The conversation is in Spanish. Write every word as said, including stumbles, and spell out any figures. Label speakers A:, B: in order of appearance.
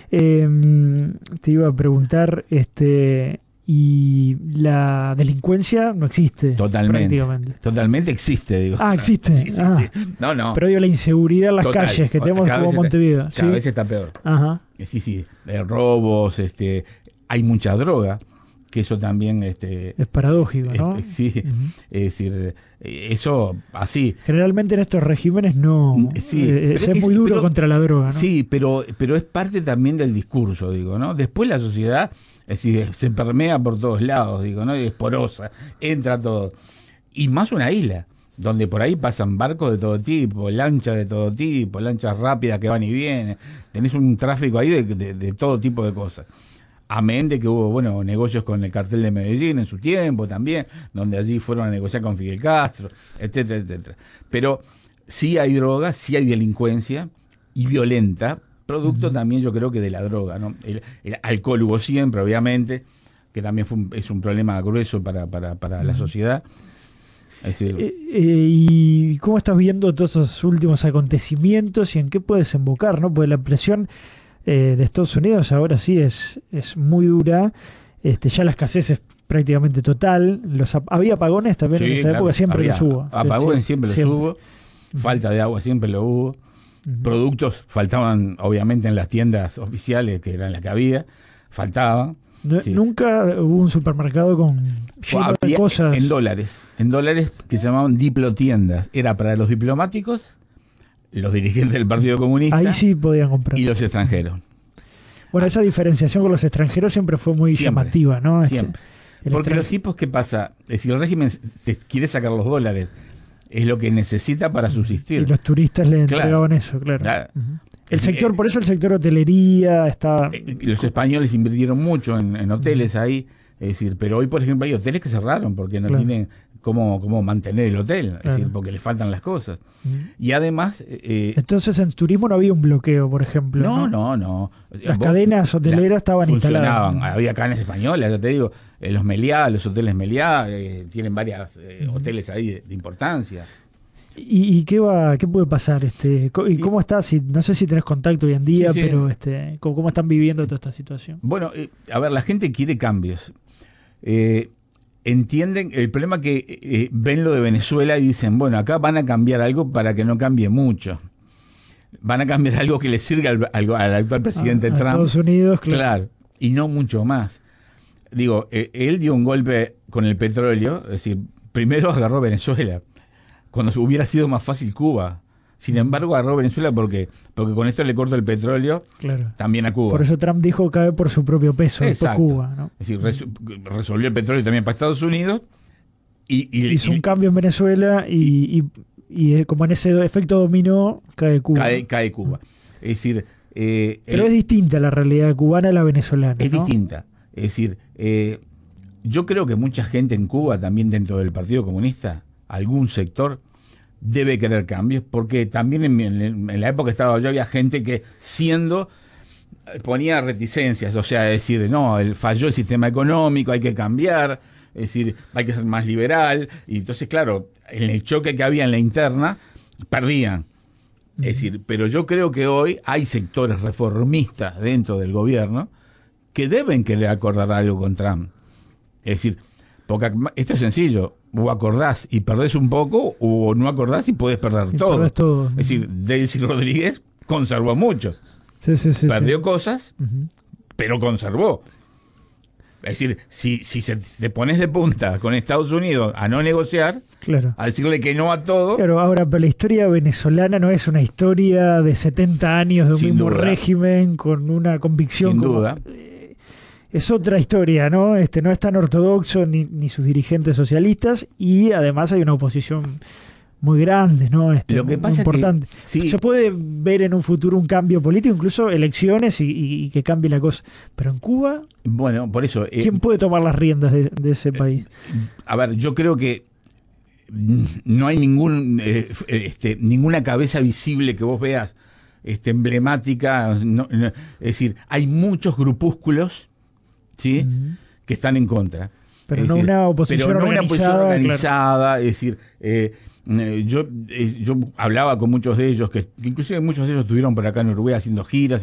A: Eh, te iba a preguntar, este, y la delincuencia no existe.
B: Totalmente.
A: Prácticamente.
B: Totalmente existe, digo.
A: Ah, existe.
B: Sí, sí,
A: ah.
B: sí. No, no.
A: Pero digo, la inseguridad en las
B: Total.
A: calles que tenemos
B: Cada
A: como
B: vez está-
A: Montevideo.
B: Cada
A: ¿sí?
B: vez está peor.
A: Ajá.
B: Sí, sí. Eh, robos, este, hay mucha droga, que eso también, este,
A: Es paradójico, ¿no?
B: es, sí,
A: Uh-huh.
B: es decir, eso así.
A: Generalmente en estos regímenes no
B: Sí,
A: eh,
B: pero
A: es,
B: es-
A: muy duro
B: pero-
A: contra la droga, ¿no?
B: Sí, pero, pero es parte también del discurso, digo, ¿no? Después la sociedad, es decir, se permea por todos lados, digo, ¿no? Y es porosa, entra todo. Y más una isla, donde por ahí pasan barcos de todo tipo, lanchas de todo tipo, lanchas rápidas que van y vienen. Tenés un tráfico ahí de, de, de todo tipo de cosas. Amén de que hubo, bueno, negocios con el cartel de Medellín en su tiempo también, donde allí fueron a negociar con Fidel Castro, etcétera, etcétera. Pero sí hay droga, sí hay delincuencia y violenta, producto uh-huh. también yo creo que de la droga, ¿no? El, el alcohol hubo siempre, obviamente, que también fue un, es un problema grueso para, para, para uh-huh. la sociedad. Es decir,
A: eh, eh, ¿Y cómo estás viendo todos esos últimos acontecimientos y en qué puede desembocar, ¿no? Porque la presión eh, de Estados Unidos ahora sí es, es muy dura. Este, ya la escasez es prácticamente total. Los, había apagones también
B: sí,
A: en esa
B: claro,
A: época, siempre
B: había,
A: los hubo.
B: Apagones
A: sí,
B: siempre,
A: siempre
B: los hubo. Falta de agua siempre lo hubo. Uh-huh. Productos faltaban, obviamente, en las tiendas oficiales, que eran las que había. Faltaban.
A: No,
B: sí.
A: Nunca hubo un supermercado con lleno de cosas.
B: En dólares. En dólares que se llamaban diplotiendas. Era para los diplomáticos, los dirigentes del Partido Comunista.
A: Ahí sí podían comprar.
B: Y los extranjeros.
A: Bueno, esa diferenciación con los extranjeros siempre fue muy
B: siempre,
A: llamativa, ¿no?
B: Siempre. Este, Porque los tipos, ¿qué pasa? Es decir, el régimen se quiere sacar los dólares. Es lo que necesita para subsistir.
A: Y los turistas le entregaban claro. eso, claro. claro. Uh-huh. El sector, por eso el sector hotelería está...
B: Los españoles invirtieron mucho en, en hoteles uh-huh. ahí. Es decir, pero hoy, por ejemplo, hay hoteles que cerraron porque no claro. tienen cómo, cómo mantener el hotel. Es claro. decir, porque les faltan las cosas. Uh-huh. Y además... Eh,
A: Entonces, en turismo no había un bloqueo, por ejemplo.
B: No, no, no. no.
A: Las Vos, cadenas hoteleras la, estaban
B: funcionaban.
A: instaladas.
B: Había cadenas españolas, ya te digo. Eh, los Meliá, los hoteles Meliá, eh, tienen varios eh, uh-huh. hoteles ahí de, de importancia.
A: ¿Y, y qué va, qué puede pasar? Este, ¿Y cómo estás? Si, no sé si tenés contacto hoy en día, sí, sí. pero este, ¿cómo, ¿cómo están viviendo toda esta situación?
B: Bueno, eh, a ver, la gente quiere cambios. Eh, entienden el problema que eh, ven lo de Venezuela y dicen, bueno, acá van a cambiar algo para que no cambie mucho. Van a cambiar algo que le sirva al, al, al actual presidente
A: a, a
B: Trump.
A: Estados Unidos, claro.
B: claro. Y no mucho más. Digo, eh, él dio un golpe con el petróleo, es decir, primero agarró Venezuela, cuando hubiera sido más fácil Cuba. Sin embargo, agarró Venezuela porque, porque con esto le corta el petróleo claro. también a Cuba.
A: Por eso Trump dijo cae por su propio peso, después Cuba, ¿no?
B: Es decir, res, resolvió el petróleo también para Estados Unidos. Y, y
A: hizo
B: y,
A: un cambio en Venezuela y, y, y como en ese efecto dominó, cae Cuba.
B: Cae, cae Cuba. Es decir... Eh,
A: Pero
B: el,
A: es distinta la realidad cubana a la venezolana,
B: Es
A: ¿no?
B: distinta. Es decir, eh, yo creo que mucha gente en Cuba, también dentro del Partido Comunista, algún sector, debe querer cambios, porque también en, en, en la época que estaba yo había gente que siendo ponía reticencias, o sea, decir, no, el, falló el sistema económico, hay que cambiar, es decir, hay que ser más liberal, y entonces, claro, en el choque que había en la interna, perdían. Es decir, pero yo creo que hoy hay sectores reformistas dentro del gobierno que deben querer acordar algo con Trump. Es decir, porque esto es sencillo, o acordás y perdés un poco, o no acordás y podés perder
A: y
B: todo.
A: todo.
B: Es decir, Delcy Rodríguez conservó mucho.
A: Sí, sí, sí,
B: Perdió
A: sí.
B: cosas, uh-huh. pero conservó. Es decir, si, si se, te pones de punta con Estados Unidos a no negociar,
A: claro.
B: a decirle que no a todo...
A: Claro, ahora, pero la historia venezolana no es una historia de setenta años de un
B: Sin
A: mismo
B: duda.
A: régimen con una convicción...
B: Sin
A: como,
B: duda.
A: Eh, es otra historia, ¿no? Este, no es tan ortodoxo ni, ni sus dirigentes socialistas y además hay una oposición muy grande, ¿no? Este,
B: Lo que
A: muy
B: pasa
A: importante.
B: que, sí.
A: Se puede ver en un futuro un cambio político, incluso elecciones y, y, y que cambie la cosa. Pero en Cuba,
B: bueno, por eso...
A: ¿quién eh, puede tomar las riendas de, de ese país?
B: Eh, a ver, yo creo que no hay ningún eh, este, ninguna cabeza visible que vos veas este, emblemática. No, no, es decir, hay muchos grupúsculos, ¿sí? Uh-huh. que están en contra.
A: Pero
B: es
A: no
B: decir,
A: una oposición
B: pero no
A: organizada.
B: una oposición organizada, claro. Es decir, eh, yo, eh, yo hablaba con muchos de ellos, que, que inclusive muchos de ellos estuvieron por acá en Uruguay haciendo giras.